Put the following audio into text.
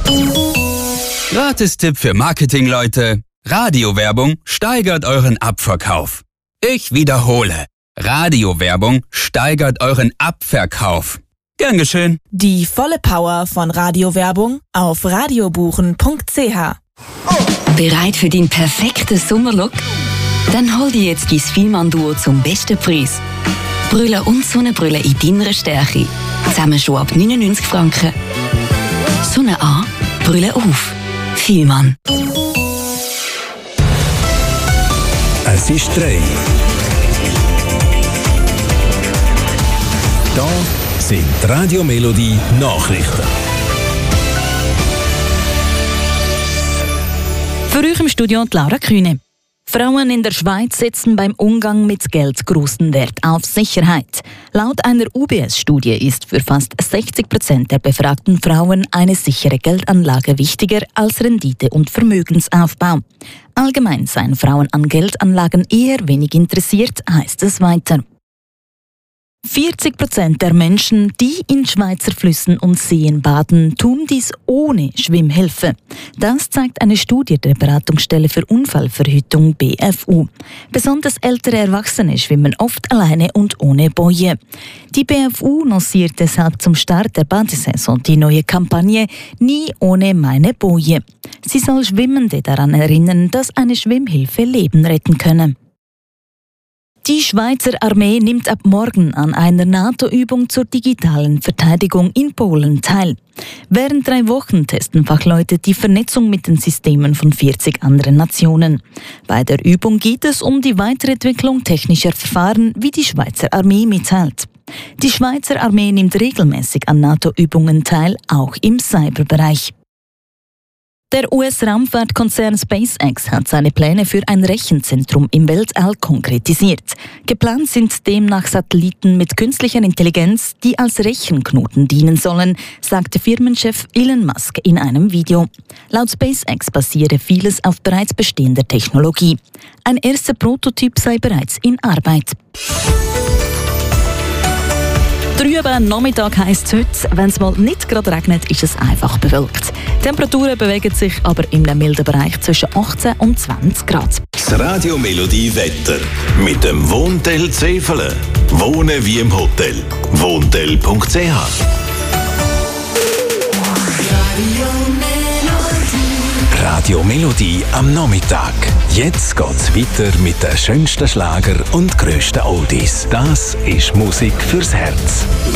Gratis-Tipp für Marketingleute: Radiowerbung steigert euren Abverkauf. Ich wiederhole: Radiowerbung steigert euren Abverkauf. Gern geschehen. Die volle Power von Radiowerbung auf radiobuchen.ch. Bereit für den perfekten Sommerlook? Dann hol dir jetzt dein Fielmann-Duo zum besten Preis. Brille und Sonnenbrille in deiner Stärke. Zusammen schon ab 99 Franken. Sonne an, Brille auf. Fielmann. Es ist 3. Da sind Radio Melodie Nachrichten. Für euch im Studio Laura Kühne. Frauen in der Schweiz setzen beim Umgang mit Geld großen Wert auf Sicherheit. Laut einer UBS-Studie ist für fast 60% der befragten Frauen eine sichere Geldanlage wichtiger als Rendite und Vermögensaufbau. Allgemein seien Frauen an Geldanlagen eher wenig interessiert, heißt es weiter. 40% der Menschen, die in Schweizer Flüssen und Seen baden, tun dies ohne Schwimmhilfe. Das zeigt eine Studie der Beratungsstelle für Unfallverhütung BFU. Besonders ältere Erwachsene schwimmen oft alleine und ohne Boje. Die BFU lanciert deshalb zum Start der Badesaison die neue Kampagne »Nie ohne meine Boje«. Sie soll Schwimmende daran erinnern, dass eine Schwimmhilfe Leben retten könne. Die Schweizer Armee nimmt ab morgen an einer NATO-Übung zur digitalen Verteidigung in Polen teil. Während 3 Wochen testen Fachleute die Vernetzung mit den Systemen von 40 anderen Nationen. Bei der Übung geht es um die Weiterentwicklung technischer Verfahren, wie die Schweizer Armee mitteilt. Die Schweizer Armee nimmt regelmäßig an NATO-Übungen teil, auch im Cyberbereich. Der US-Raumfahrtkonzern SpaceX hat seine Pläne für ein Rechenzentrum im Weltall konkretisiert. Geplant sind demnach Satelliten mit künstlicher Intelligenz, die als Rechenknoten dienen sollen, sagte Firmenchef Elon Musk in einem Video. Laut SpaceX basiere vieles auf bereits bestehender Technologie. Ein erster Prototyp sei bereits in Arbeit. Trüber Nachmittag heisst es heute. Wenn es mal nicht gerade regnet, ist es einfach bewölkt. Die Temperaturen bewegen sich aber in einem milden Bereich zwischen 18 und 20 Grad. Das Radio Melodie Wetter mit dem Wohntel Zefelen. Wohnen wie im Hotel. Wohntel.ch. Radio Melodie am Nachmittag. Jetzt geht's weiter mit den schönsten Schlager und grössten Oldies. Das ist Musik fürs Herz.